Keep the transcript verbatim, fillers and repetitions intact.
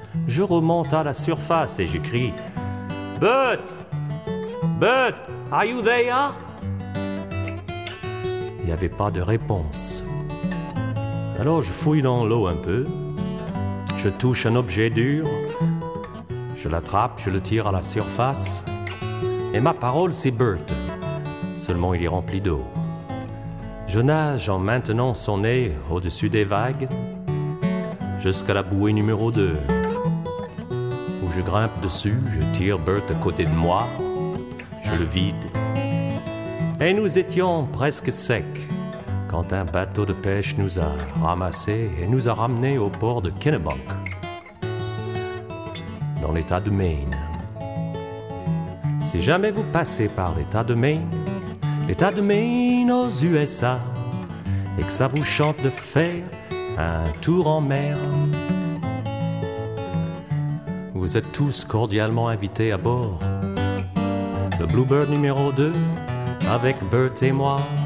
Je remonte à la surface et je crie « Bert! Bert! Are you there ?» Il n'y avait pas de réponse. Alors je fouille dans l'eau un peu. Je touche un objet dur. Je l'attrape, je le tire à la surface. Et ma parole, c'est Bert. Seulement il est rempli d'eau. Je nage en maintenant son nez au-dessus des vagues jusqu'à la bouée numéro deux, où je grimpe dessus, je tire Bert à côté de moi, je le vide. Et nous étions presque secs quand un bateau de pêche nous a ramassés et nous a ramenés au port de Kennebunk, dans l'État de Maine. Si jamais vous passez par l'État de Maine, l'État de Maine aux U S A, et que ça vous chante de faire un tour en mer, vous êtes tous cordialement invités à bord. Le Bluebird numéro deux, avec Bert et moi.